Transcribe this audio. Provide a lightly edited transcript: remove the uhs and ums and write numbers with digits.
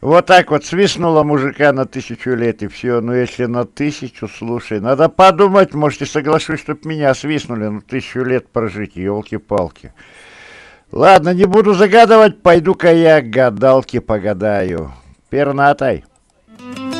Вот так вот свистнула мужика на 1000 лет, и все. Ну, если на 1000, слушай, надо подумать, может, и соглашусь, чтоб меня свистнули, ну, 1000 лет прожить, елки-палки. Ладно, не буду загадывать, пойду-ка я к гадалке погадаю. Пернатай.